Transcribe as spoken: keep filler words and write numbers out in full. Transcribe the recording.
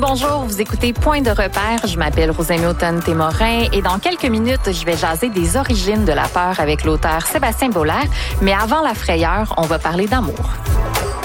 Bonjour, vous écoutez Point de repère. Je m'appelle Rosemée Automne-Témorin et dans quelques minutes, je vais jaser des origines de la peur avec l'auteur Sébastien Boulard. Mais avant la frayeur, on va parler d'amour.